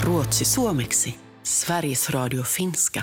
Ruotsi suomeksi. Sveriges Radio finska.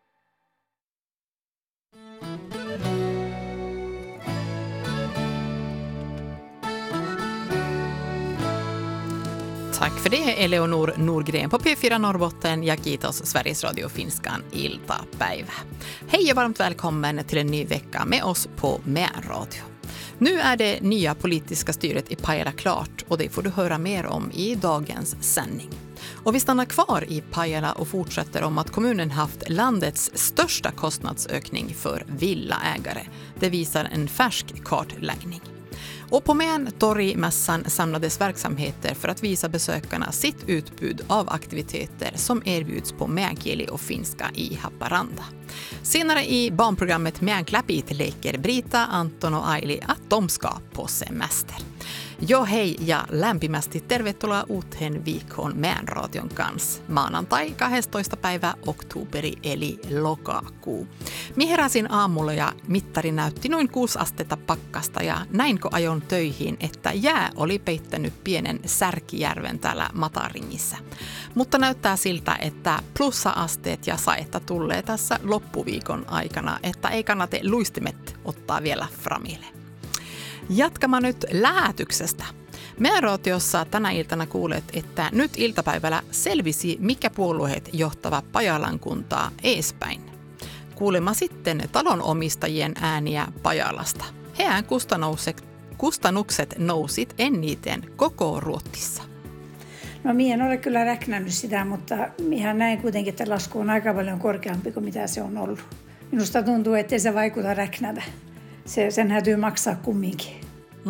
Tack för det, Eleonor Norgren på P4 Norrbotten. Jag kiitos Sveriges Radio Finskan iltapäivä. Hej och varmt välkommen till en ny vecka med oss på Meän Radio. Nu är det nya politiska styret i Pajala klart och det får du höra mer om i dagens sändning. Och vi stannar kvar i Pajala och fortsätter om att kommunen haft landets största kostnadsökning för villaägare. Det visar en färsk kartläggning. Och på Meän torgmässan samlades verksamheter för att visa besökarna sitt utbud av aktiviteter som erbjuds på meänkieli och finska i Haparanda. Senare i barnprogrammet Meänklapit leker Brita, Anton och Aili att de ska på semester. Jo hei ja lämpimästi tervetuloa uuteen viikkoon Meän radion kanssa. Maanantai 12. päivä oktoberi eli lokakuu. Minä heräsin aamulla ja mittari näytti noin 6 astetta pakkasta ja näin kun ajon töihin, että jää oli peittänyt pienen särkijärven täällä Mataringissa. Mutta näyttää siltä, että plussa-asteet ja saetta tulee tässä loppuviikon aikana, että ei kannata luistimet ottaa vielä framille. Jatkamme nyt lähetyksestä. Meän raatiossa tänä iltana kuulet, että nyt iltapäivällä selvisi, mikä puolueet johtavat Pajalan kuntaa eespäin. Kuulemme sitten talonomistajien ääniä Pajalasta. Heidän kustannukset nousit eniten koko Ruotsissa. No minä en ole kyllä räknännyt sitä, mutta ihan näin kuitenkin, että lasku on aika paljon korkeampi kuin mitä se on ollut. Minusta tuntuu, ettei se vaikuta räknätä. Sen täytyy maksaa kumminkin.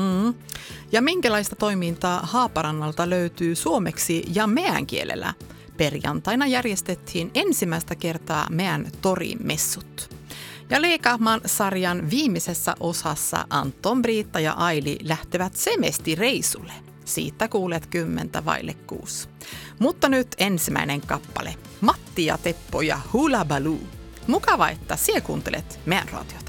Ja minkälaista toimintaa Haaparannalta löytyy suomeksi ja meän kielellä? Perjantaina järjestettiin ensimmäistä kertaa Meän torimessut. Ja Leekahman sarjan viimeisessä osassa Anton, Britta ja Aili lähtevät semestireisulle. Siitä kuulet 5:50. Mutta nyt ensimmäinen kappale. Matti ja Teppo ja Hula Baloo. Mukava, että sinä kuuntelet Meän radiota.